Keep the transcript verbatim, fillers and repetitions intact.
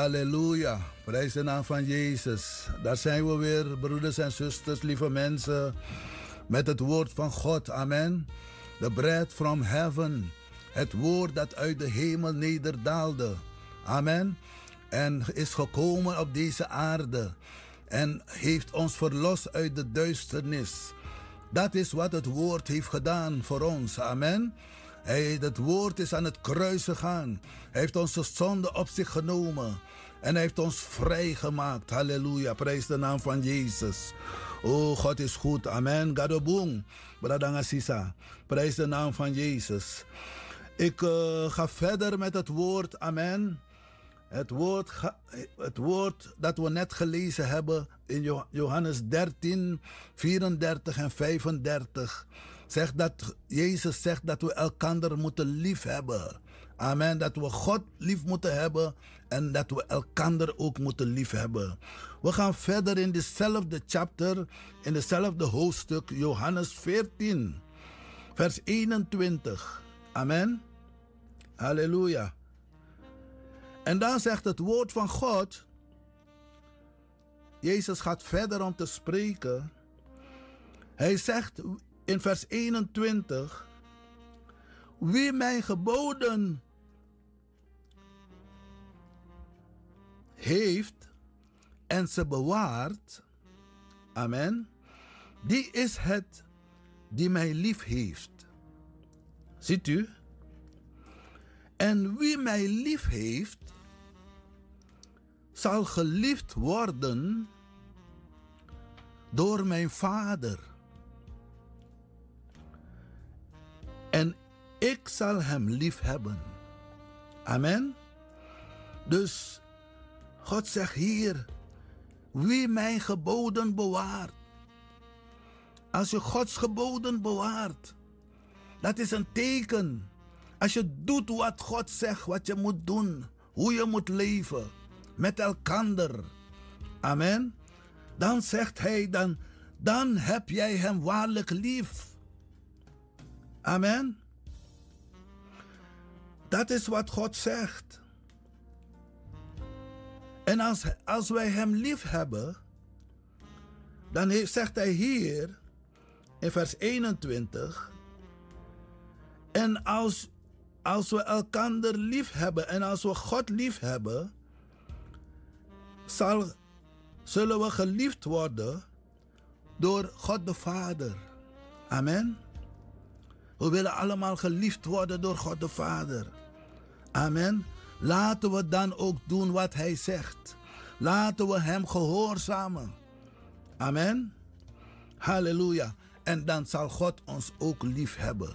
Halleluja. Prijs de naam van Jezus. Daar zijn we weer, broeders en zusters, lieve mensen. Met het woord van God. Amen. The bread from heaven. Het woord dat uit de hemel nederdaalde. Amen. En is gekomen op deze aarde. En heeft ons verlost uit de duisternis. Dat is wat het woord heeft gedaan voor ons. Amen. Hij, het woord is aan het kruis gegaan. Hij heeft onze zonde op zich genomen. En hij heeft ons vrijgemaakt. Halleluja. Prijs de naam van Jezus. Oh, God is goed. Amen. Gadobung. Bradangasisa. Prijs de naam van Jezus. Ik uh, ga verder met het woord. Amen. Het woord, het woord dat we net gelezen hebben in Johannes dertien, vierendertig en vijfendertig. Zegt dat, Jezus zegt dat we elkander moeten lief hebben. Amen. Dat we God lief moeten hebben en dat we elkander ook moeten lief hebben. We gaan verder in dezelfde chapter, in dezelfde hoofdstuk, Johannes veertien, vers eenentwintig. Amen. Halleluja. En dan zegt het woord van God, Jezus gaat verder om te spreken. Hij zegt in vers eenentwintig, wie mijn geboden heeft en ze bewaart, amen, die is het die mij lief heeft. Ziet u? En wie mij lief heeft, zal geliefd worden door mijn Vader. En ik zal hem lief hebben. Amen. Dus God zegt hier, wie mijn geboden bewaart. Als je Gods geboden bewaart, dat is een teken. Als je doet wat God zegt, wat je moet doen, hoe je moet leven, met elkander. Amen. Dan zegt hij, dan, dan heb jij hem waarlijk lief. Amen. Dat is wat God zegt. En als, als wij hem lief hebben, dan heeft, zegt hij hier in vers eenentwintig, en als, als we elkander lief hebben en als we God lief hebben, zal, zullen we geliefd worden door God de Vader. Amen. We willen allemaal geliefd worden door God de Vader. Amen. Laten we dan ook doen wat hij zegt. Laten we hem gehoorzamen. Amen. Halleluja. En dan zal God ons ook lief hebben.